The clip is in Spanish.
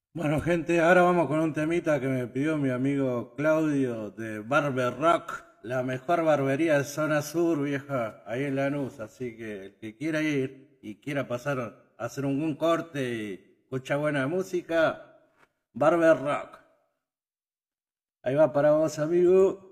Bueno, gente, ahora vamos con un temita que me pidió mi amigo Claudio de Barber Rock, la mejor barbería de zona sur, vieja, ahí en Lanús. Así que el que quiera ir y quiera pasar a hacer un corte y escucha buena música, Barber Rock. Ahí va para vos, amigo.